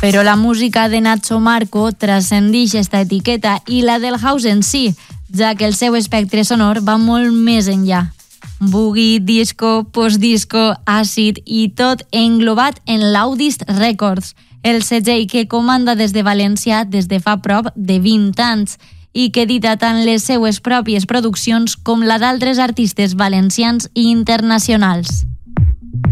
Però la música de Nacho Marco transcendeix esta etiqueta i la del house en si, ja que el seu espectre sonor va molt més enllà. Boogie, disco, postdisco, àcid i tot englobat en l'Audist Records, el segell que comanda des de València des de fa prop de 20 anys i que edita tant les seues pròpies produccions com la d'altres artistes valencians i internacionals.